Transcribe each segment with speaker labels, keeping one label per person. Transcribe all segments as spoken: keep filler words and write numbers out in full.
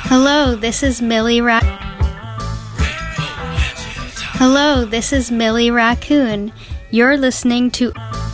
Speaker 1: Hello, this is Millie Ra- Hello, this is Millie Raccoon. You're listening to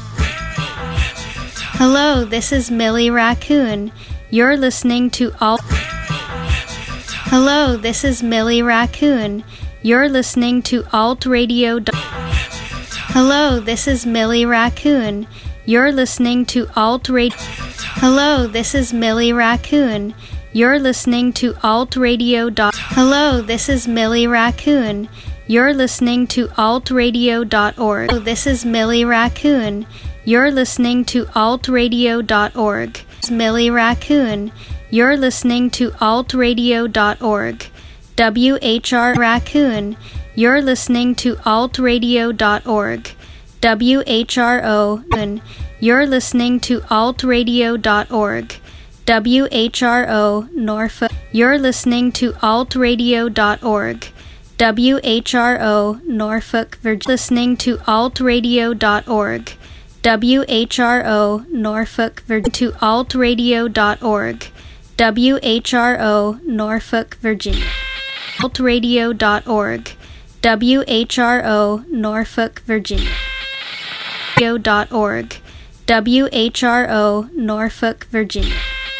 Speaker 1: Hello, this is Millie Raccoon. You're listening to all Hello, this is Millie Raccoon. You're listening to Alt Radio. Hello, this is Millie Raccoon. You're listening to Alt Radio. Hello, this is Millie Raccoon. You're listening to Alt Radio. Hello, this is Millie Raccoon. You're listening to alt radio dot org. Hello, this is Millie Raccoon. You're listening to alt radio dot org. Millie Raccoon. You're listening to alt radio dot org. W H R Raccoon. You're listening to alt radio dot org. W H R O. You're listening to alt radio dot org. W H R O Norfolk. You're listening to alt radio dot org. W H R O Norfolk, Virginia. Listening to alt radio dot org. W H R O Norfolk, Virginia. To alt radio dot org. W H R O Norfolk, Virginia. alt radio dot org. W H R O Norfolk, Virginia. dot org. W H R O Norfolk, Virginia.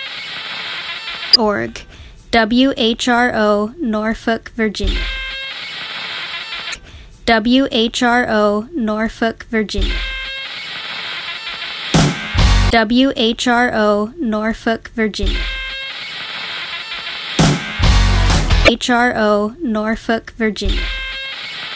Speaker 1: org. W H R O Norfolk, Virginia. W H R O Norfolk, Virginia. W H R O Norfolk, Virginia. H R O Norfolk, Virginia.